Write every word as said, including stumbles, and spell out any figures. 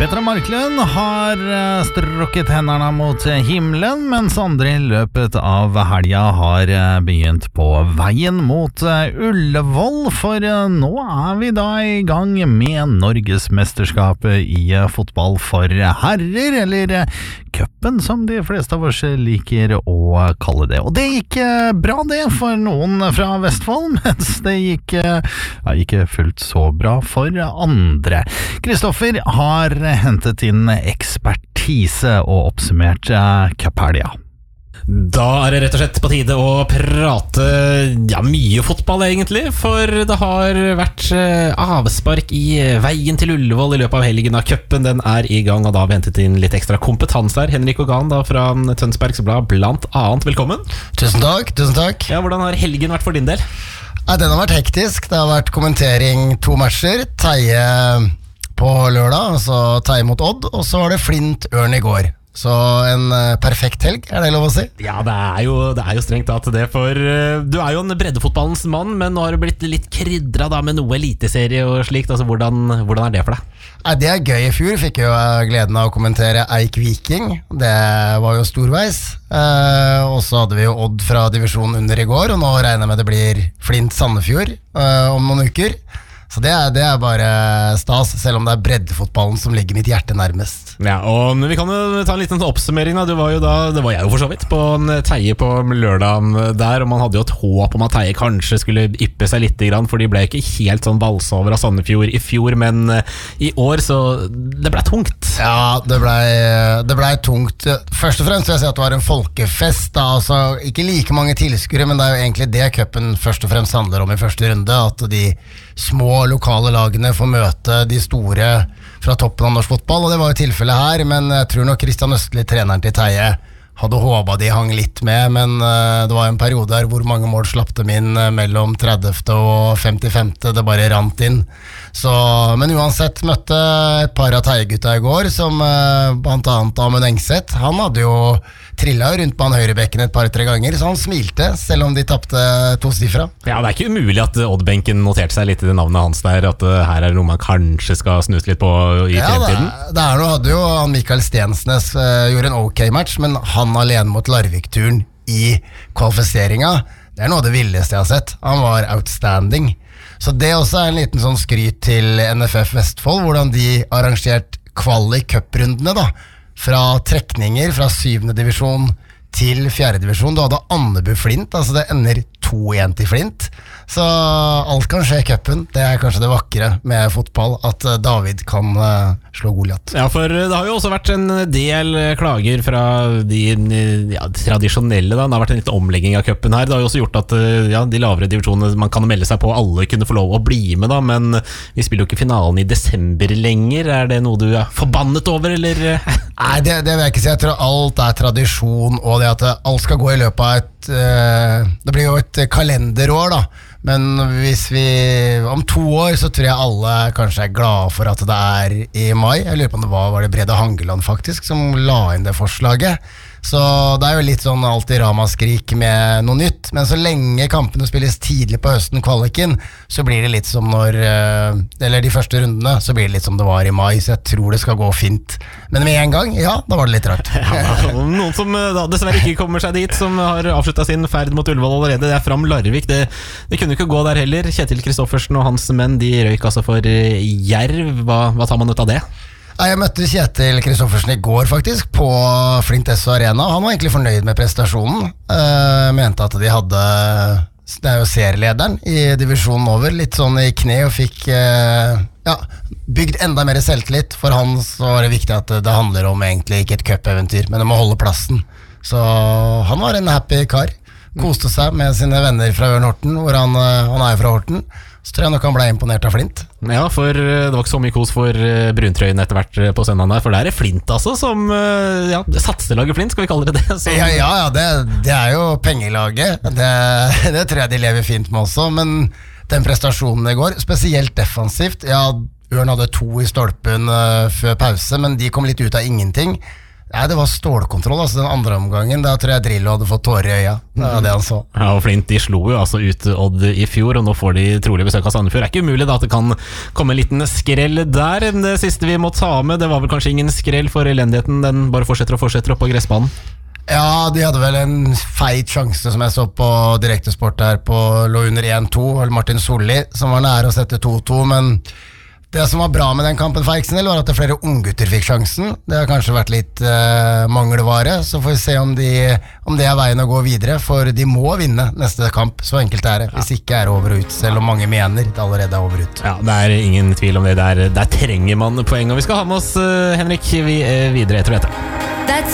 Petra Marklund har strukket hendene mot himmelen, mens andre i løpet av helga har begynt på veien mot Ullevål, for nå er vi da i gang med Norgesmesterskapet i fotball for herrer, eller cupen som de fleste av oss liker å kalle det. Og det gikk bra det for noen fra Vestfold, mens det gikk ja, ikke fullt så bra for andre. Kristoffer har hentet inn ekspertise og oppsummert cuphelga. Da er det rett og slett på tide å prate ja, mye fotball egentlig, for det har vært avspark i veien til Ullevål i løpet av helgen av cupen. Den er i gang, og da har vi hentet inn litt ekstra kompetanse her. Henrik Ogan da fra Tønsbergs Blad blant annet, velkommen. Tusen takk, tusen takk. Ja, hvordan har helgen vært for din del? Ja, den har vært hektisk. Det har vært kommentering to matcher. Teie på lørdag, altså Teie mot Odd, og så var det Flint Ørn i går. Så en uh, perfekt helg, er det lov å si? Ja, det er jo, det er jo strengt tatt det, for uh, du er jo en breddefotballens mann, men nå har du blitt litt krydret da med noe eliteserie og slikt, altså hvordan, hvordan er det for deg? Nei, det er gøy. I fjor fikk jeg jo gleden av å kommentere Eik Viking, det var jo storveis, uh, og så hadde vi jo Odd fra divisjonen under i går, og nå regner jeg med det blir Flint Sandefjord uh, om noen uker. Så det er, det er bare stas, selv om det er breddefotballen som ligger mitt hjerte nærmest. Ja, og vi kan jo ta en liten oppsummering da. Du var jo da, det var jeg jo for så vidt, på Teie på lørdagen der, og man hadde jo et håp om at Teie kanskje skulle yppe seg litt grann, for de ble jo ikke helt sånn valsa over av Sandefjord i fjor, men i år så det ble tungt. Ja, det ble, det ble tungt. Først og fremst vil jeg si at det var en folkefest, da. Altså, ikke like mange tilskuere, men det er jo egentlig det cupen først og fremst handler om i første runde, at de små lokale lagene får møte de store fra toppen av norsk fotball, og det var jo tilfellet her, men jeg tror nok Kristian Østli, treneren til Teie, hadde håpet de hang litt med, men uh, det var en periode der hvor mange mål slapp dem inn uh, mellom tredivte og femtifemte, det bare rant inn. Så, men uansett møtte et par av Teie-gutta i går, som uh, blant annet Amund Engseth. Han hadde jo trillet rundt på han høyrebekken et par-tre ganger, så han smilte, selv om de tappte to sifra. Ja, det er ikke umulig at Odd-benken noterte seg litt i det navnet hans der, at uh, her er det noe man kanskje skal snuse litt på i ja, fremtiden. Det, det er noe, hadde jo han Mikael Stensnes uh, gjorde en ok match, men han alene mot Larvik-turen i kvalifiseringa, det er noe av det villeste jeg har sett. Han var outstanding. Så det også er en liten sånn skryt til N F F Vestfold, hvordan de arrangert kvalik-cuprundene da, fra trekninger fra syvende divisjon til fjerde divisjon. Du hadde Andebu Flint, altså det ender to igjen til Flint. Så alt kan skje i cupen. Det er kanskje det vakre med fotball, at David kan uh, slå Goliat. Ja, for det har jo også vært en del klager fra de ja, tradisjonelle da. Det har vært en litt omlegging av cupen her. Det har jo også gjort at ja, de lavere divisjonene, man kan melde seg på, alle kunne få lov å bli med da, men vi spiller jo ikke finalen i desember lenger. Er det noe du er forbannet over, eller? Nei, det, det vil jeg ikke si. Jeg tror alt er tradisjon, og det at alt skal gå i løpet av et uh, det blir jo et kalenderår da, men hvis vi om to år så tror jeg alle kanskje er glade for at det er i mai. Jeg lurer på om det var, var det Brede Hangeland faktisk som la inn det forslaget. Så det er jo litt sånn alltid ramaskrik med noe nytt, men så lenge kampene spilles tidlig på høsten, kvaliken, så blir det litt som når eller de første rundene, så blir det litt som det var i mai, så jeg tror det skal gå fint. Men med en gang, ja, da var det litt rart. Ja, noen som da dessverre ikke kommer seg dit, som har avsluttet sin ferd mot Ullevål allerede, det er Fram Larvik. Det, det kunne ikke gå der heller. Kjetil Kristoffersen og hans menn, de røyk altså for Jerv. Hva, hva tar man ut av det? Jeg møtte Kjetil Kristoffersen i går faktisk på Flint Esso Arena. Han var egentlig fornøyd med prestasjonen. uh, Mente at de hadde, det er jo serielederen i divisjonen over, litt sånn i kne, og fikk uh, ja, bygd enda mer selvtillit. For han så var det viktig at det handler om egentlig ikke et cup-eventyr, men om å holde plassen. Så han var en happy kar. Koste seg med sine venner fra Ørn Horten, hvor han, han er fra Horten. Så tror jeg nok han ble imponert av Flint. Ja, for det var ikke så mye kos for bruntrøyen etter hvert på søndagen der, for det er Flint altså som ja, satselaget Flint, skal vi kalle det det? Så. Ja, ja, ja det, det er jo pengelaget. Det, det tror jeg de lever fint med også, men den prestasjonen i går, spesielt defensivt, ja, Ørn hadde to i stolpen uh, før pause, men de kom litt ut av ingenting. Ja, det var stålkontroll, altså den andre omgangen. Da tror jeg Drillo hadde fått tårer i øya. Det var det han så. Ja, og Flint de slo jo altså ut Odd i fjor, og nå får de trolig besøk av Sandefjord. Det er ikke umulig da at det kan komme en liten skrell der. Det siste vi må ta med, det var vel kanskje ingen skrell, for elendigheten den bare fortsetter og fortsetter opp på gressbanen. Ja, de hadde vel en feit sjanse som jeg så på direktesport her på lå under en to, eller Martin Solli, som var nære å sette to to, men det som var bra med den kampen for Eiksenel var at det flere unggutter fikk sjansen. Det har kanskje vært litt uh, mangelvare, så får vi se om, de, om det er veien å gå videre, for de må vinne neste kamp, så enkelt er det. Hvis ikke er det over og ut, selv om mange mener det allerede er over og ut. Ja, det er ingen tvil om det, der, der trenger man poeng, og vi skal ha med oss uh, Henrik vi er videre etter dette.